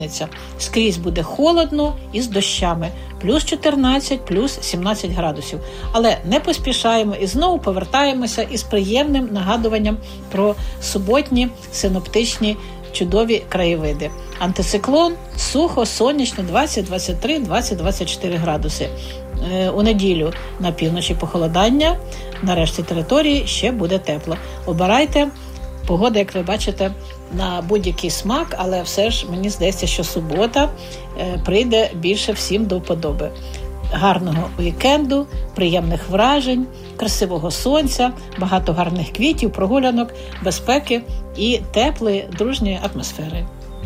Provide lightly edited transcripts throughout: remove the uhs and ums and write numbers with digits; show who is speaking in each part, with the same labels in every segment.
Speaker 1: Скрізь буде холодно і з дощами. Плюс 14, плюс 17 градусів. Але не поспішаємо і знову повертаємося із приємним нагадуванням про суботні синоптичні чудові краєвиди. Антициклон, сухо, сонячно, 20, 23, 20, 24 градуси. У неділю на півночі похолодання, на решті території ще буде тепло. Обирайте. Погода, як ви бачите, на будь-який смак, але все ж мені здається, що субота прийде більше всім до вподоби. Гарного вікенду, приємних вражень, красивого сонця, багато гарних квітів, прогулянок, безпеки і теплої, дружньої атмосфери.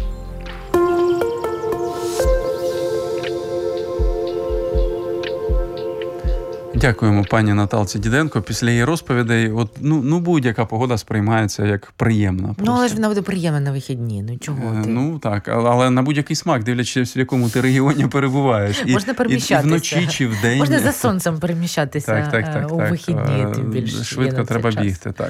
Speaker 2: Дякуємо пані Наталці Діденко. Після її розповідей, будь-яка погода сприймається як приємна. Просто.
Speaker 3: Але ж вона буде приємна на вихідні. Чого ти?
Speaker 2: Так, але на будь-який смак, дивлячись, в якому ти регіоні перебуваєш.
Speaker 3: Можна переміщатися.
Speaker 2: І вночі, чи вдень.
Speaker 3: Можна за сонцем переміщатися у вихідні. Тим більше
Speaker 2: швидко треба бігти, так.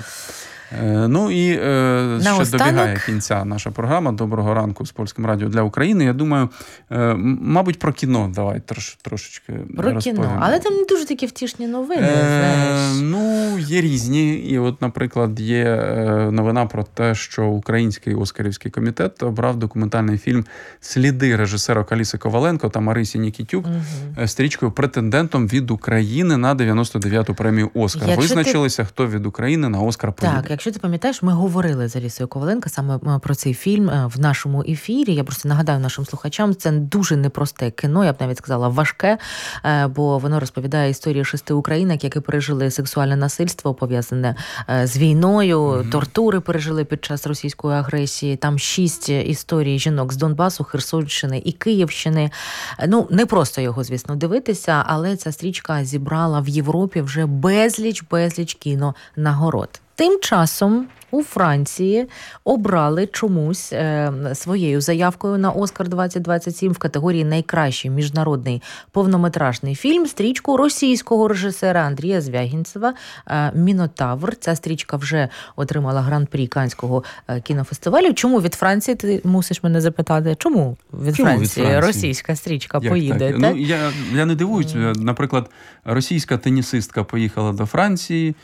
Speaker 2: Ще добігає кінця наша програма «Доброго ранку» з Польським радіо для України. Я думаю, мабуть, про кіно давай трошечки
Speaker 3: розповімо. Про кіно, але там не дуже такі втішні новини, знаєш.
Speaker 2: Є різні. І от, наприклад, є новина про те, що Український Оскарівський комітет обрав документальний фільм «Сліди» режисера Аліси Коваленко та Марисі Нікітюк стрічкою претендентом від України на 99-ту премію «Оскар». Визначилися, хто від України на «Оскар» поїде.
Speaker 3: Так, якщо ти пам'ятаєш, ми говорили з Алісою Коваленко саме про цей фільм в нашому ефірі. Я просто нагадаю нашим слухачам, це дуже непросте кіно, я б навіть сказала важке, бо воно розповідає історію 6 українок, які пережили сексуальне насильство, пов'язане з війною, тортури пережили під час російської агресії. Там 6 історій жінок з Донбасу, Херсонщини і Київщини. Не просто його, звісно, дивитися, але ця стрічка зібрала в Європі вже безліч кінонагород. Тим часом у Франції обрали чомусь своєю заявкою на «Оскар 2027» в категорії «Найкращий міжнародний повнометражний фільм» стрічку російського режисера Андрія Звягінцева «Мінотавр». Ця стрічка вже отримала гран-прі Канського кінофестивалю. Чому від Франції? Ти мусиш мене запитати. Чому від Франції російська стрічка поїде? Так?
Speaker 2: Я не дивуюся. Наприклад, російська тенісистка поїхала до Франції.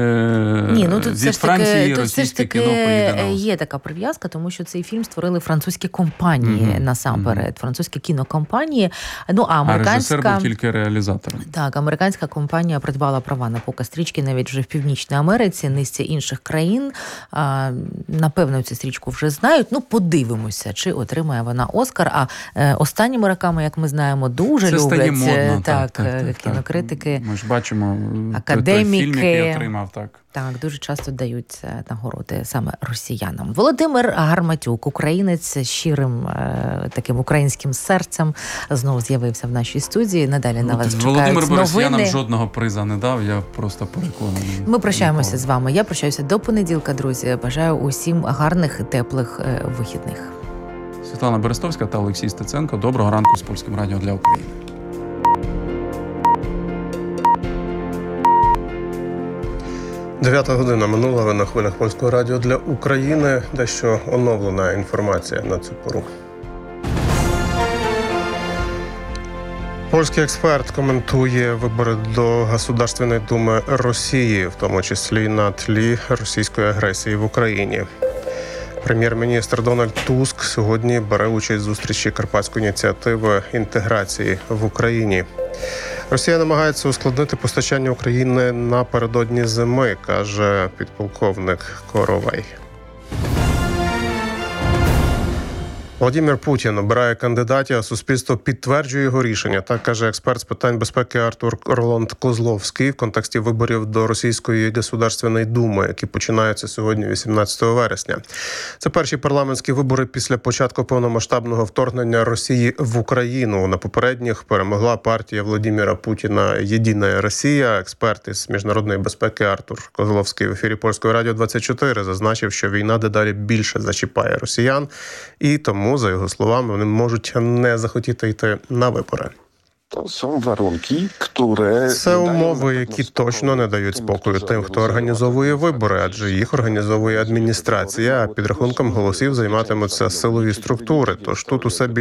Speaker 2: Від Франції російське кіно поїде на Оскар.
Speaker 3: Є така прив'язка, тому що цей фільм створили французькі компанії насамперед. Французькі кінокомпанії.
Speaker 2: А режисер був тільки реалізатором.
Speaker 3: Так, американська компанія придбала права на показ стрічки навіть вже в Північній Америці, низці інших країн. Напевно, цю стрічку вже знають. Подивимося, чи отримає вона Оскар. А останніми роками, як ми знаємо, дуже люблять
Speaker 2: модно,
Speaker 3: кінокритики.
Speaker 2: Ми ж бачимо
Speaker 3: академіки.
Speaker 2: Той фільм, який отримав, так.
Speaker 3: Так, дуже часто дають нагороди саме росіянам. Володимир Гарматюк, українець з щирим таким українським серцем, знову з'явився в нашій студії. Надалі на вас чекають новини.
Speaker 2: Володимир росіянам жодного приза не дав, я просто переконаний.
Speaker 3: Ми прощаємося з вами. Я прощаюся до понеділка, друзі. Бажаю усім гарних, теплих вихідних.
Speaker 2: Світлана Берестовська та Олексій Стеценко. Доброго ранку з Польським радіо для України.
Speaker 4: 9 година минула, ви на хвилях Польського радіо для України. Дещо оновлена інформація на цю пору. Польський експерт коментує вибори до Государственної Думи Росії, в тому числі на тлі російської агресії в Україні. Прем'єр-міністр Дональд Туск сьогодні бере участь в зустрічі Карпатської ініціативи інтеграції в Україні. Росія намагається ускладнити постачання України напередодні зими, каже підполковник Коровай. Володимир Путін обирає кандидатів, а суспільство підтверджує його рішення. Так каже експерт з питань безпеки Артур Роланд Козловський в контексті виборів до Російської Государственної Думи, які починаються сьогодні, 18 вересня. Це перші парламентські вибори після початку повномасштабного вторгнення Росії в Україну. На попередніх перемогла партія Володимира Путіна «Єдина Росія». Експерт із міжнародної безпеки Артур Козловський в ефірі Польського радіо 24 зазначив, що війна дедалі більше зачіпає росіян, і тому, за його словами, вони можуть не захотіти йти на вибори. Це умови, які точно не дають спокою тим, хто організовує вибори, адже їх організовує адміністрація, а підрахунком голосів займатимуться силові структури. Тож тут усе